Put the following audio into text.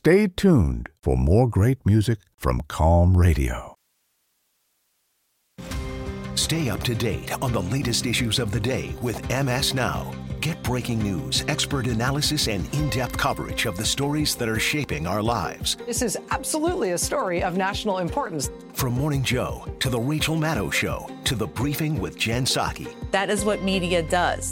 Stay tuned for more great music from Calm Radio. Stay up to date on the latest issues of the day with MS Now. Get breaking news, expert analysis, and in-depth coverage of the stories that are shaping our lives. This is absolutely a story of national importance. From Morning Joe to The Rachel Maddow Show to The Briefing with Jen Psaki. That is what media does.